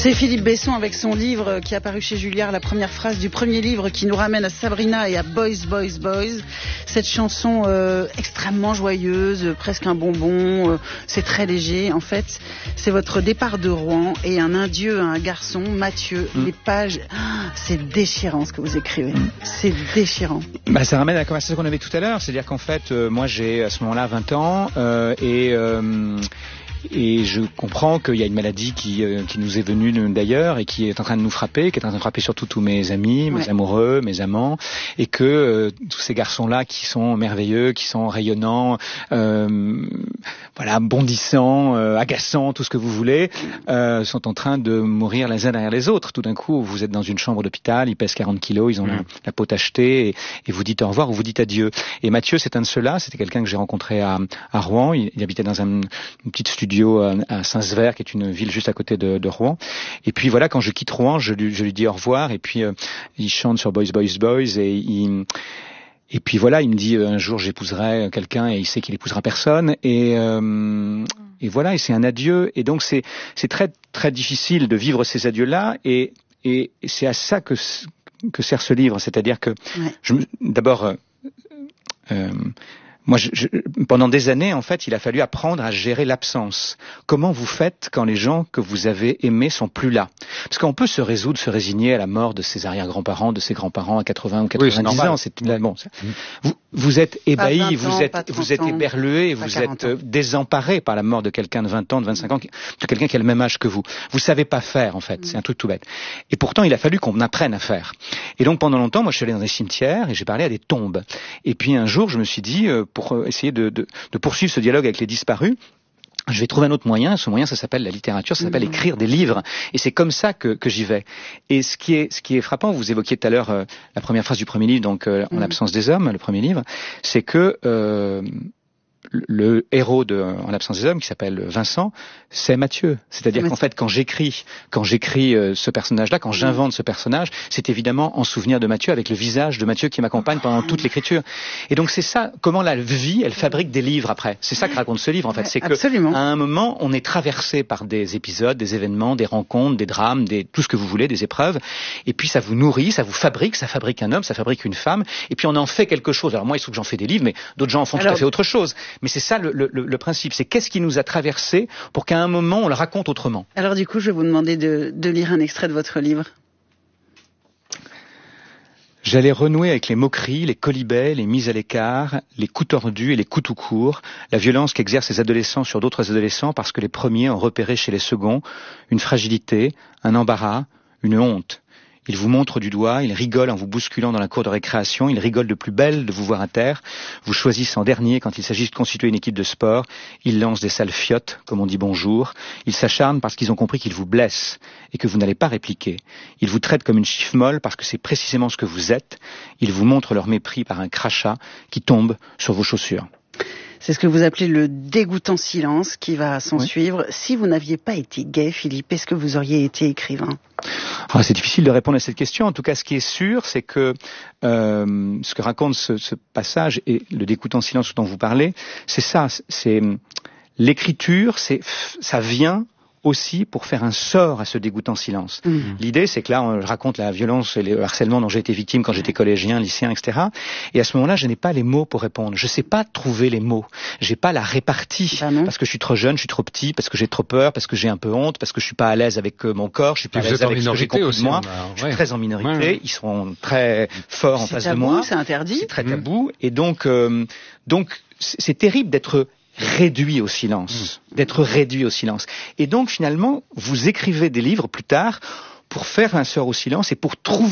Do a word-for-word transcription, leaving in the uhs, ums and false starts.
C'est Philippe Besson avec son livre qui est apparu chez Julliard, la première phrase du premier livre qui nous ramène à Sabrina et à Boys, Boys, Boys. Cette chanson euh, extrêmement joyeuse, presque un bonbon, euh, c'est très léger. En fait, c'est votre départ de Rouen et un adieu à un garçon, Mathieu. Mmh. Les pages, ah, c'est déchirant ce que vous écrivez. Mmh. C'est déchirant. Bah, ça ramène à la conversation qu'on avait tout à l'heure. C'est-à-dire qu'en fait, euh, moi j'ai à ce moment-là vingt ans euh, et... Euh, Et je comprends qu'il y a une maladie qui, euh, qui nous est venue d'ailleurs et qui est en train de nous frapper, qui est en train de frapper surtout tous mes amis, mes ouais. amoureux, mes amants, et que euh, tous ces garçons-là qui sont merveilleux, qui sont rayonnants, euh, voilà, bondissants, euh, agaçants, tout ce que vous voulez, euh, sont en train de mourir les uns derrière les autres. Tout d'un coup, vous êtes dans une chambre d'hôpital, ils pèsent quarante kilos, ils ont mmh. la, la peau tachetée, et, et vous dites au revoir ou vous dites adieu. Et Mathieu, c'est un de ceux-là, c'était quelqu'un que j'ai rencontré à, à Rouen, il, il habitait dans un, une petite studio à Saint-Sever, qui est une ville juste à côté de, de Rouen. Et puis voilà, quand je quitte Rouen, je lui, je lui dis au revoir. Et puis euh, il chante sur Boys, Boys, Boys. Et il, et puis voilà, il me dit un jour j'épouserai quelqu'un, et il sait qu'il épousera personne. Et euh, et voilà, et c'est un adieu. Et donc c'est c'est très très difficile de vivre ces adieux-là. Et et c'est à ça que que sert ce livre, c'est-à-dire que ouais. je d'abord euh, euh, Moi, je, je, pendant des années, en fait, il a fallu apprendre à gérer l'absence. Comment vous faites quand les gens que vous avez aimés sont plus là? Parce qu'on peut se résoudre, se résigner à la mort de ses arrière-grands-parents, de ses grands-parents à quatre-vingts ou quatre-vingt-dix oui, ans. C'est là, bon. Mmh. Vous, vous êtes ébahi, vous êtes, vous êtes éberlué, vous êtes ans. désemparé par la mort de quelqu'un de vingt ans, de vingt-cinq ans, de quelqu'un qui a le même âge que vous. Vous savez pas faire, en fait. Mmh. C'est un truc tout bête. Et pourtant, il a fallu qu'on apprenne à faire. Et donc, pendant longtemps, moi, je suis allé dans des cimetières et j'ai parlé à des tombes. Et puis, un jour, je me suis dit, euh, pour essayer de, de, de poursuivre ce dialogue avec les disparus, je vais trouver un autre moyen. Ce moyen, ça s'appelle la littérature, ça s'appelle mmh. écrire des livres. Et c'est comme ça que, que j'y vais. Et ce qui est, ce qui est frappant, vous évoquiez tout à l'heure euh, la première phrase du premier livre, donc euh, mmh. En l'absence des hommes, le premier livre, c'est que euh, le héros de En l'absence des hommes, qui s'appelle Vincent, c'est Mathieu. C'est-à-dire qu'en fait, quand j'écris, quand j'écris euh, ce personnage-là, quand j'invente ce personnage, c'est évidemment en souvenir de Mathieu, avec le visage de Mathieu qui m'accompagne pendant toute l'écriture. Et donc c'est ça, comment la vie, elle fabrique des livres après. C'est ça que raconte ce livre, en fait. C'est que à un moment, on est traversé par des épisodes, des événements, des rencontres, des drames, des tout ce que vous voulez, des épreuves. Et puis ça vous nourrit, ça vous fabrique, ça fabrique un homme, ça fabrique une femme. Et puis on en fait quelque chose. Alors moi, il se trouve que j'en fais des livres, mais d'autres gens en font Alors... tout à fait autre chose. Mais c'est ça le, le, le principe, c'est qu'est-ce qui nous a traversé pour qu'à un moment on le raconte autrement. Alors du coup, je vais vous demander de, de lire un extrait de votre livre. J'allais renouer avec les moqueries, les colibets, les mises à l'écart, les coups tordus et les coups tout courts, la violence qu'exercent les adolescents sur d'autres adolescents parce que les premiers ont repéré chez les seconds une fragilité, un embarras, une honte. Ils vous montrent du doigt, ils rigolent en vous bousculant dans la cour de récréation, ils rigolent de plus belle de vous voir à terre, vous choisissent en dernier quand il s'agit de constituer une équipe de sport, ils lancent des sales fiottes, comme on dit bonjour, ils s'acharnent parce qu'ils ont compris qu'ils vous blessent et que vous n'allez pas répliquer. Ils vous traitent comme une chiffre molle parce que c'est précisément ce que vous êtes, ils vous montrent leur mépris par un crachat qui tombe sur vos chaussures. C'est ce que vous appelez le dégoûtant silence qui va s'en oui. suivre. Si vous n'aviez pas été gay, Philippe, est-ce que vous auriez été écrivain ? Ah, c'est difficile de répondre à cette question. En tout cas, ce qui est sûr, c'est que euh, ce que raconte ce, ce passage et le dégoûtant silence dont vous parlez, c'est ça. C'est l'écriture, c'est ça vient aussi pour faire un sort à ce dégoûtant silence. Mmh. L'idée, c'est que là, on raconte la violence et le harcèlement dont j'ai été victime quand j'étais collégien, lycéen, et cetera. Et à ce moment-là, je n'ai pas les mots pour répondre. Je sais pas trouver les mots. J'ai pas la répartie. Ah parce que je suis trop jeune, je suis trop petit, parce que j'ai trop peur, parce que j'ai un peu honte, parce que je suis pas à l'aise avec mon corps, je suis pas à l'aise avec ce que j'ai compris de moi. Alors, ouais. Je suis très en minorité. Ouais. Ils seront très forts en face tabou, de moi. C'est interdit. C'est très tabou. Mmh. Et donc, euh, donc, c'est terrible d'être réduit au silence, mmh. d'être réduit au silence. Et donc, finalement, vous écrivez des livres plus tard pour faire un sort au silence et pour trouver